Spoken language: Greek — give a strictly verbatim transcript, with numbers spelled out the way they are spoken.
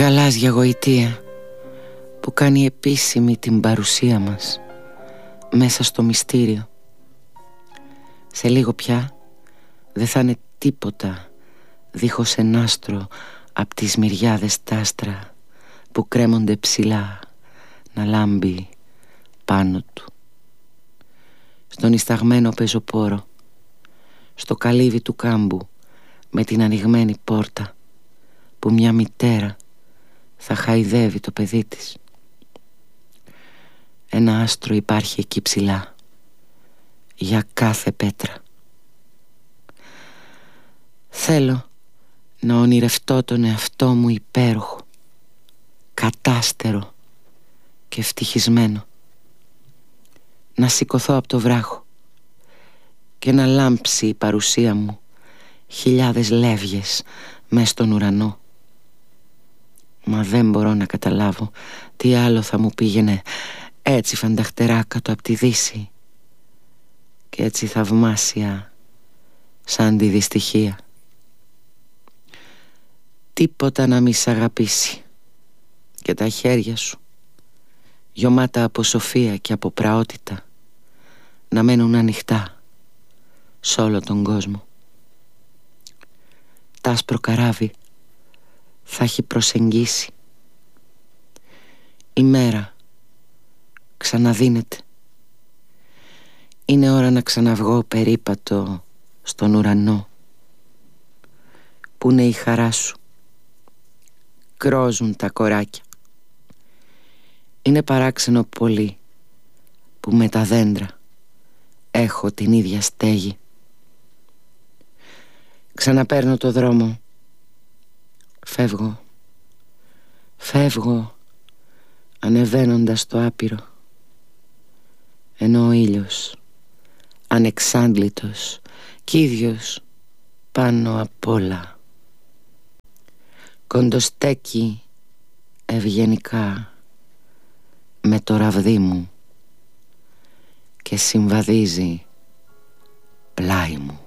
γαλάζια γοητεία που κάνει επίσημη την παρουσία μας μέσα στο μυστήριο. Σε λίγο πια δεν θα είναι τίποτα δίχως ένα άστρο απ' τις μυριάδες τ' άστρα που κρέμονται ψηλά να λάμπει πάνω του. Στον ισταγμένο πεζοπόρο, στο καλύβι του κάμπου με την ανοιγμένη πόρτα που μια μητέρα θα χαϊδεύει το παιδί της. Ένα άστρο υπάρχει εκεί ψηλά για κάθε πέτρα. Θέλω να ονειρευτώ τον εαυτό μου υπέροχο, κατάστερο και ευτυχισμένο. Να σηκωθώ από το βράχο και να λάμψει η παρουσία μου χιλιάδες λεύγες μες στον ουρανό. Μα δεν μπορώ να καταλάβω τι άλλο θα μου πήγαινε έτσι φανταχτερά κάτω από τη δύση και έτσι θαυμάσια σαν τη δυστυχία. Τίποτα να μη σ' αγαπήσει και τα χέρια σου γιωμάτα από σοφία και από πραότητα να μένουν ανοιχτά σ' όλο τον κόσμο. Τ' άσπρο καράβι θα έχει προσεγγίσει. Η μέρα ξαναδίνεται. Είναι ώρα να ξαναβγώ περίπατο στον ουρανό. Πού είναι η χαρά σου? Κρόζουν τα κοράκια. Είναι παράξενο πολύ που με τα δέντρα έχω την ίδια στέγη. Ξαναπαίρνω το δρόμο. Φεύγω. Φεύγω ανεβαίνοντας το άπειρο. Ενώ ο ήλιος ανεξάντλητος κι ίδιος πάνω απ' όλα κοντοστέκει ευγενικά με το ραβδί μου και συμβαδίζει πλάι μου.